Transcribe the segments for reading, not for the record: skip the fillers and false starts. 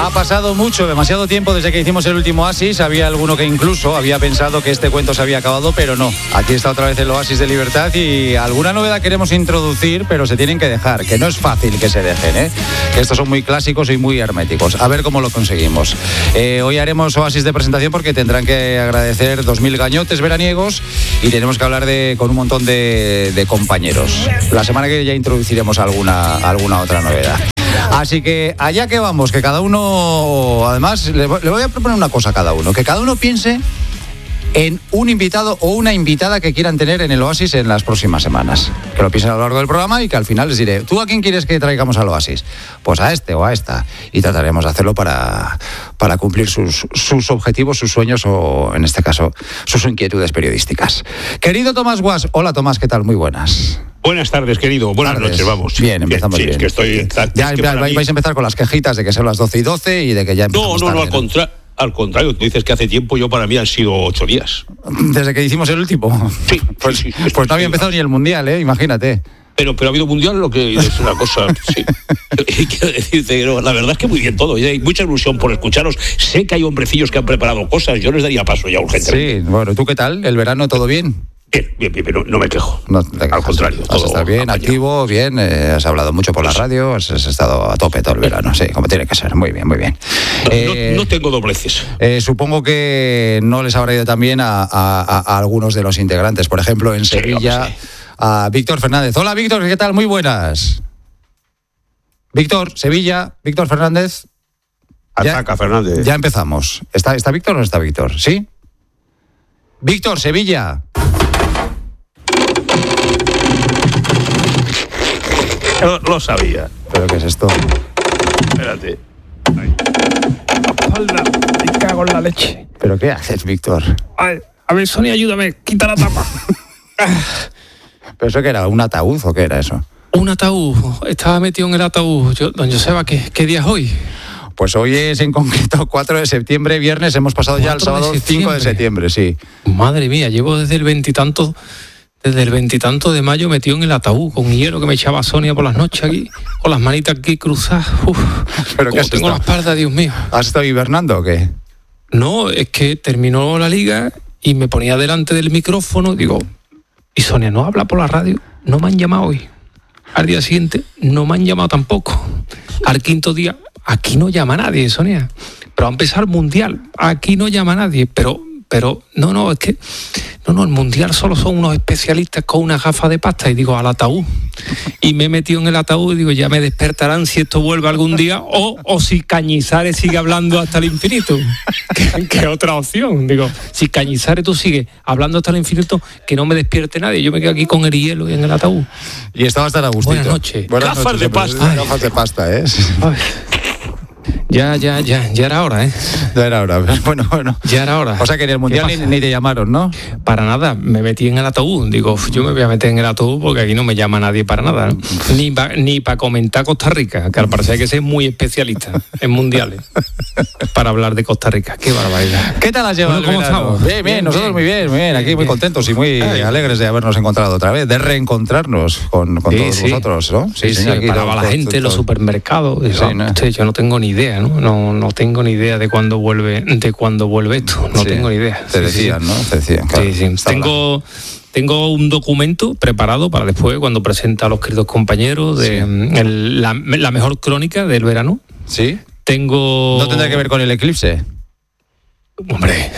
Ha pasado mucho, demasiado tiempo desde que hicimos el último Oasis. Había alguno que incluso había pensado que este cuento se había acabado, pero no. Aquí está otra vez el Oasis de Libertad y alguna novedad queremos introducir, pero se tienen que dejar, que no es fácil que se dejen, ¿eh? Que estos son muy clásicos y muy herméticos. A ver cómo lo conseguimos. Hoy haremos Oasis de presentación porque tendrán que agradecer 2000 gañotes veraniegos y tenemos que hablar con un montón de compañeros. La semana que viene ya introduciremos alguna otra novedad. Así que allá que vamos, que cada uno, además, le voy a proponer una cosa a cada uno, que cada uno piense en un invitado o una invitada que quieran tener en el Oasis en las próximas semanas. Que lo piensen a lo largo del programa y que al final les diré, ¿tú a quién quieres que traigamos al Oasis? Pues a este o a esta. Y trataremos de hacerlo para cumplir sus objetivos, sus sueños o, en este caso, sus inquietudes periodísticas. Querido Tomás Guas, hola Tomás, ¿qué tal? Muy buenas. Buenas tardes, querido. Buenas noches, vamos. Bien, empezamos bien. Es que estoy... Ya vais a empezar con las quejitas de que son las 12:12 y de que ya empezamos tarde. Al contrario, tú dices que hace tiempo, yo para mí han sido 8 días. ¿Desde que hicimos el último? Sí. Pues no había empezado ni el Mundial, imagínate. Pero ha habido Mundial, lo que es una cosa... Sí. Quiero decirte, la verdad es que muy bien todo. Hay mucha ilusión por escucharos. Sé que hay hombrecillos que han preparado cosas. Yo les daría paso ya urgentemente. Sí, bueno, ¿tú qué tal? ¿El verano todo bien? Bien, pero no me quejo. Al contrario. Has estado bien, activo, bien, has hablado mucho por la radio, has estado a tope todo el verano, sí, como tiene que ser, muy bien. No tengo dobleces. Supongo que no les habrá ido tan bien a algunos de los integrantes, por ejemplo, en Sevilla, a Víctor Fernández. Hola, Víctor, ¿qué tal? Muy buenas. Víctor, Sevilla, Víctor Fernández. Ataca, Fernández. Ya empezamos. ¿Está Víctor o no está Víctor? ¿Sí? Víctor, Sevilla. Lo sabía. ¿Pero qué es esto? Espérate. Espalda, me cago en la leche. ¿Pero qué haces, Víctor? A ver, Sonia, ayúdame, quita la tapa. ¿Pero eso qué era? ¿Un ataúd o qué era eso? Un ataúd, estaba metido en el ataúd. Don Joseba, ¿qué día es hoy? Pues hoy es en concreto 4 de septiembre, viernes, hemos pasado ya al sábado 5 de septiembre, sí. Madre mía, llevo desde el veintitanto de mayo metido en el ataúd, con hielo que me echaba Sonia por las noches aquí, con las manitas aquí cruzadas. ¿Pero qué has tengo la espalda, Dios mío. ¿Has estado hibernando o qué? No, es que terminó la liga y me ponía delante del micrófono, digo, y Sonia, ¿no habla por la radio? No me han llamado hoy. Al día siguiente, no me han llamado tampoco. Al quinto día, aquí no llama nadie, Sonia. Pero va a empezar el Mundial, aquí no llama nadie, pero no, es que no, el Mundial solo son unos especialistas con una gafa de pasta y digo, al ataúd. Y me he metido en el ataúd y digo, ya me despertarán si esto vuelve algún día o si Cañizares sigue hablando hasta el infinito. ¿Qué otra opción? Digo, si Cañizares tú sigues hablando hasta el infinito, que no me despierte nadie. Yo me quedo aquí con el hielo y en el ataúd. Y estabas tan a gustito. Buenas noches. Gafas de pasta. Gafas de pasta, ¿eh? Ay. Ya era hora, ¿eh? Ya era hora, bueno. Ya era hora. O sea que en el Mundial ni te llamaron, ¿no? Para nada, me metí en el ataúd. Digo, yo me voy a meter en el ataúd porque aquí no me llama nadie para nada, ¿no? Ni para comentar Costa Rica, que al parecer hay que ser muy especialista en mundiales para hablar de Costa Rica. Qué barbaridad. ¿Qué tal has llevado? ¿Cómo estamos? Bien, nosotros muy bien. Aquí muy contentos y muy alegres de habernos encontrado otra vez, de reencontrarnos con todos vosotros, ¿no? Sí, aquí paraba la gente en los supermercados. Yo no tengo ni idea, ¿no? No tengo ni idea de cuándo vuelve esto. No tengo ni idea. Te decían, ¿no? Te decían, claro. Sí. Tengo un documento preparado para después, cuando presenta a los queridos compañeros, de la mejor crónica del verano. ¿Sí? ¿No tendrá que ver con el eclipse? Hombre...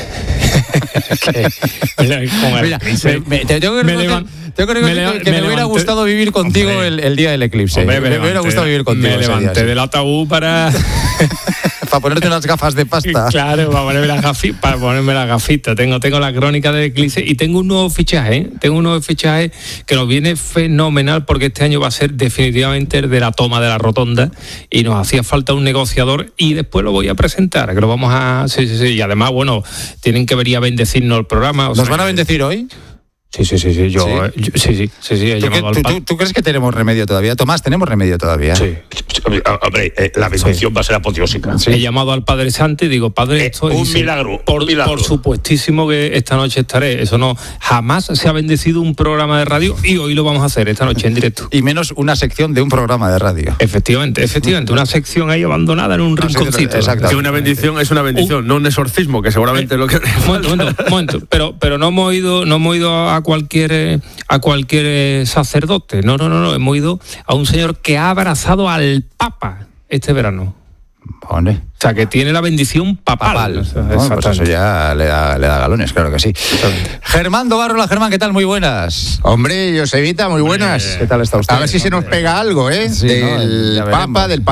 me hubiera gustado vivir contigo el día del eclipse. Hombre, me hubiera gustado vivir contigo. Me levanté del ataúd para ponerte unas gafas de pasta. Claro, para ponerme las gafitas. Tengo la crónica del eclipse y tengo un nuevo fichaje. Que nos viene fenomenal porque este año va a ser definitivamente el de la toma de la rotonda y nos hacía falta un negociador y después lo voy a presentar, que lo vamos a... Sí. Y además, bueno, tienen que venir a bendecirnos el programa. ¿Nos van a bendecir hoy? Sí, yo sí, he llamado al padre. ¿Tú crees que tenemos remedio todavía? Tomás, ¿tenemos remedio todavía? Sí. Hombre, la bendición va a ser apoteósica. Sí. He llamado al Padre Santo y digo, Padre, esto un es milagro. Por supuestísimo que esta noche estaré. Eso no, jamás se ha bendecido un programa de radio y hoy lo vamos a hacer esta noche en directo. Y menos una sección de un programa de radio. Efectivamente, una sección ahí abandonada en un rinconcito. Exacto. Que una bendición es una bendición, no un exorcismo, que seguramente lo que... Momento. Pero no hemos ido a cualquier sacerdote. No. Hemos ido a un señor que ha abrazado al Papa este verano. Pone. O sea, que tiene la bendición papal. O sea, pues eso ya le da galones, claro que sí. Germán Dobarrola, Germán, ¿qué tal? Muy buenas. Hombre, Josevita, muy buenas. ¿Qué tal está usted? A ver si se nos pega algo, ¿eh? Sí, del Papa, del